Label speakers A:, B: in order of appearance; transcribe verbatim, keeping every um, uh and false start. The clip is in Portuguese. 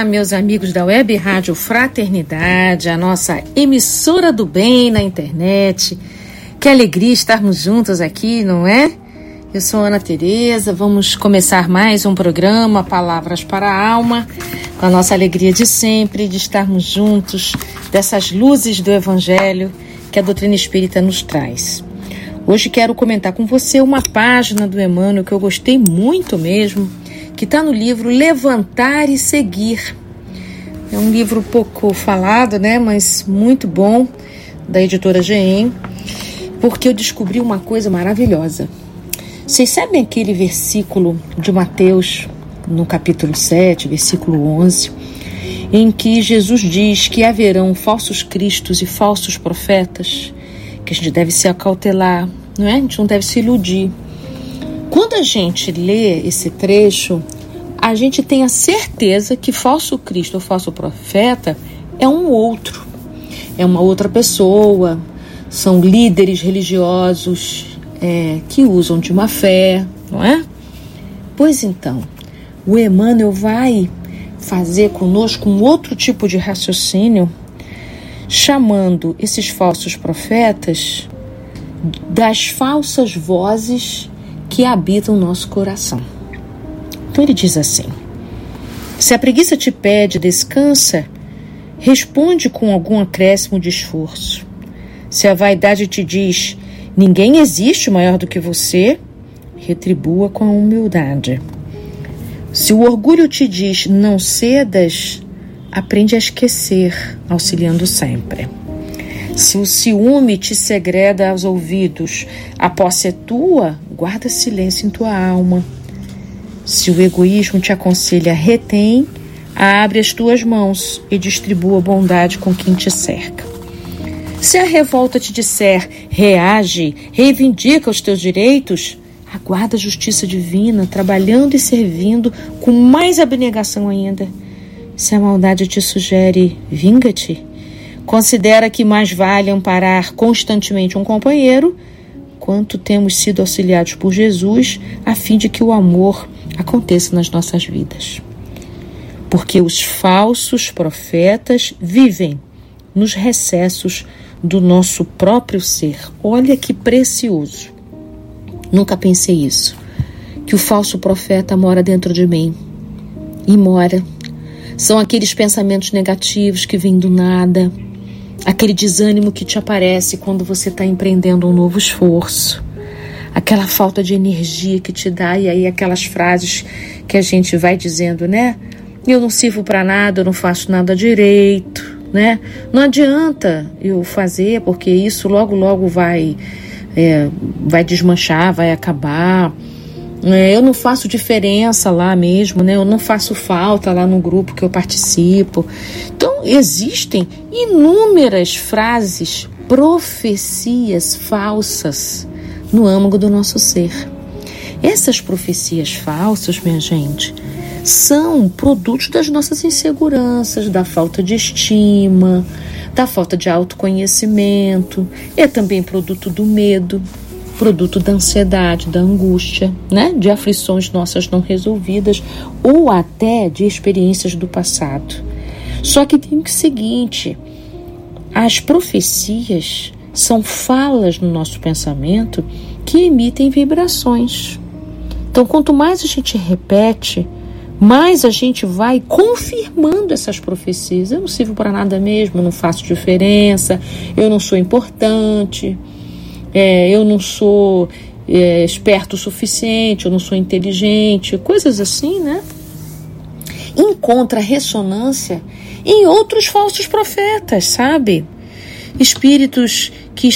A: Olá, meus amigos da Web Rádio Fraternidade, a nossa emissora do bem na internet. Que alegria estarmos juntos aqui, não é? Eu sou Ana Tereza, vamos começar mais um programa Palavras para a Alma, com a nossa alegria de sempre, de estarmos juntos, dessas luzes do Evangelho que a doutrina espírita nos traz. Hoje quero comentar com você uma página do Emmanuel que eu gostei muito mesmo, que está no livro Levantar e Seguir. É um livro pouco falado, né, mas muito bom, da editora G E M, porque eu descobri uma coisa maravilhosa. Vocês sabem aquele versículo de Mateus, no capítulo sete, versículo onze, em que Jesus diz que haverão falsos cristos e falsos profetas, que a gente deve se acautelar, não é? A gente não deve se iludir. Quando a gente lê esse trecho, a gente tem a certeza que falso Cristo ou falso profeta é um outro, é uma outra pessoa, são líderes religiosos é, que usam de má fé, não é? Pois então, o Emmanuel vai fazer conosco um outro tipo de raciocínio, chamando esses falsos profetas das falsas vozes que habitam o nosso coração. Então ele diz assim: se a preguiça te pede, descansa, responde com algum acréscimo de esforço. Se a vaidade te diz, ninguém existe maior do que você, retribua com a humildade. Se o orgulho te diz, não cedas, aprende a esquecer, auxiliando sempre. Se o ciúme te segreda aos ouvidos, a posse é tua, guarda silêncio em tua alma. Se o egoísmo te aconselha, retém, abre as tuas mãos e distribua a bondade com quem te cerca. Se a revolta te disser, reage, reivindica os teus direitos, aguarda a justiça divina, trabalhando e servindo com mais abnegação ainda. Se a maldade te sugere, vinga-te, considera que mais vale amparar constantemente um companheiro, quanto temos sido auxiliados por Jesus, a fim de que o amor aconteça nas nossas vidas. Porque os falsos profetas vivem nos recessos do nosso próprio ser. Olha que precioso. Nunca pensei isso, que o falso profeta mora dentro de mim. E mora. São aqueles pensamentos negativos que vêm do nada, aquele desânimo que te aparece quando você está empreendendo um novo esforço, aquela falta de energia que te dá, e aí aquelas frases que a gente vai dizendo, né? Eu não sirvo para nada, eu não faço nada direito, né? Não adianta eu fazer, porque isso logo, logo vai, é, vai desmanchar, vai acabar. É, eu não faço diferença lá mesmo, né? Eu não faço falta lá no grupo que eu participo. Então, existem inúmeras frases, profecias falsas no âmago do nosso ser. Essas profecias falsas, minha gente, são produtos das nossas inseguranças, da falta de estima, da falta de autoconhecimento. É também produto do medo, produto da ansiedade, da angústia, né? De aflições nossas não resolvidas ou até de experiências do passado. Só que tem o seguinte, as profecias são falas no nosso pensamento que emitem vibrações. Então, quanto mais a gente repete, mais a gente vai confirmando essas profecias. Eu não sirvo para nada mesmo, eu não faço diferença, eu não sou importante, é, eu não sou é, esperto o suficiente, eu não sou inteligente, coisas assim, né? Encontra ressonância em outros falsos profetas, sabe? Espíritos que